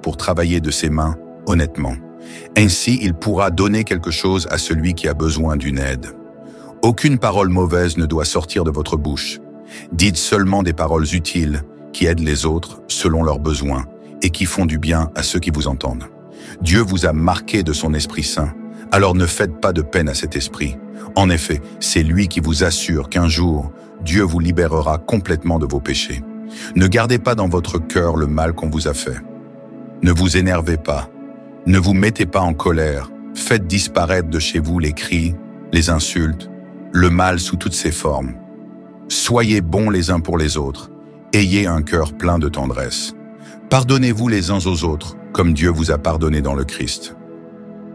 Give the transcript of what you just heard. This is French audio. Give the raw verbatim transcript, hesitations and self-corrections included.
pour travailler de ses mains honnêtement. Ainsi, il pourra donner quelque chose à celui qui a besoin d'une aide. Aucune parole mauvaise ne doit sortir de votre bouche. Dites seulement des paroles utiles qui aident les autres selon leurs besoins et qui font du bien à ceux qui vous entendent. Dieu vous a marqué de son Esprit Saint, alors ne faites pas de peine à cet Esprit. En effet, c'est lui qui vous assure qu'un jour, Dieu vous libérera complètement de vos péchés. Ne gardez pas dans votre cœur le mal qu'on vous a fait. Ne vous énervez pas. Ne vous mettez pas en colère. Faites disparaître de chez vous les cris, les insultes, le mal sous toutes ses formes. Soyez bons les uns pour les autres. Ayez un cœur plein de tendresse. Pardonnez-vous les uns aux autres, comme Dieu vous a pardonné dans le Christ.